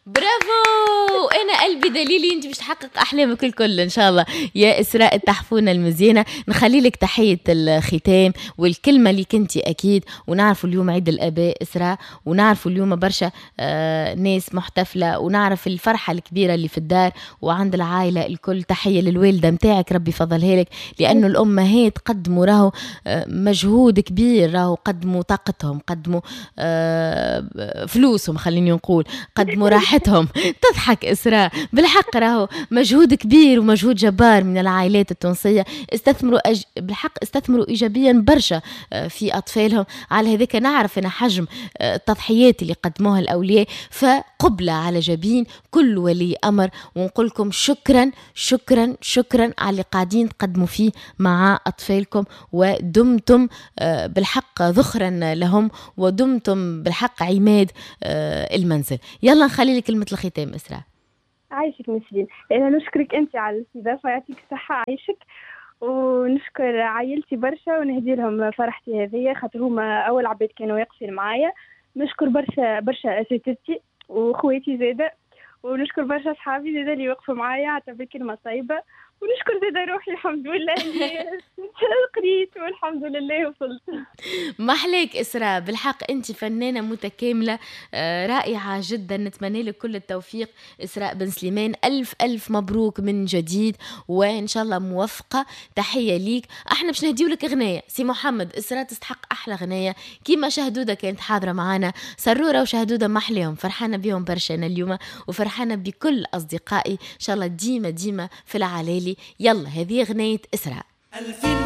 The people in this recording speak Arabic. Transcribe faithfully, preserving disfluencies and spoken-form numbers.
برافو. انا قلبي دليلي انت مش تحقق احلامك الكل ان شاء الله يا اسراء التحفونه المزيانه. نخلي لك تحيه الختام والكلمه اللي كنتي اكيد. ونعرفوا اليوم عيد الاباء اسراء، ونعرفوا اليوم برشا آه ناس محتفله، ونعرف الفرحه الكبيره اللي في الدار وعند العائله الكل. تحيه للوالده متاعك ربي فضلها لك، لانه الامهات قدموا راهو آه مجهود كبير، راهو قدموا طاقتهم، قدموا آه فلوسهم، خليني نقول قدموا راحتهم. تضحك إسراء بالحق، راهو مجهود كبير ومجهود جبار من العائلات التونسية. استثمروا أج... بالحق استثمروا إيجابيا برشا في أطفالهم. على هذاك نعرف أن حجم التضحيات اللي قدموها الأولياء، فقبلة على جبين كل ولي أمر. ونقولكم شكرا شكرا شكرا على اللي قاعدين تقدموا فيه مع أطفالكم، ودمتم بالحق ذخرا لهم، ودمتم بالحق عماد المنزل. يلا نخلي لك كلمة الختام إسراء. عايشك مسلين. أنا نشكرك أنت على الاستضافة، يعطيك الصحة. عايشك. ونشكر عائلتي برشا ونهدي لهم فرحتي هذه، خاطر هما أول عباد كانوا واقفين معايا. نشكر برشا برشا أساتذتي وأخواتي زادة، ونشكر برشا أصحابي زادة اللي وقفوا معايا حتى بالكلمة صعيبة. ونشكر زادة روحي الحمد لله اللي قريت والحمد لله وصلت. محليك إسراء بالحق، أنت فنانة متكاملة رائعة جدا. نتمنى لك كل التوفيق إسراء بن سليمان. ألف ألف مبروك من جديد، وإن شاء الله موفقة. تحية ليك. احنا باش نهديو لك غناية سي محمد. إسراء تستحق أحلى غناية كيما شهدودة كانت حاضرة معنا. سرورة وشهدودة محليهم، فرحانة بيهم برشا أنا اليوم، وفرحانة بكل أصدقائي إن شاء الله ديما ديما في العلالي. يلا هذه غناية إسراء.